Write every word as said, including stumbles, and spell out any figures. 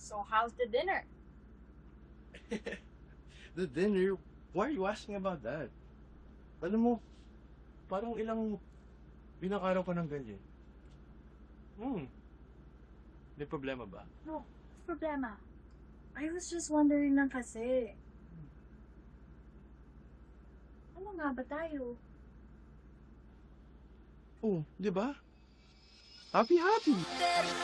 So how's the dinner? The dinner? Why are you asking about that? Alam mo, parang ilang ilang araw ka ng ganyan. Hmm. May problema ba? No, problema. I was just wondering lang kasi. Ano nga ba tayo? Oh, di ba? Happy, happy!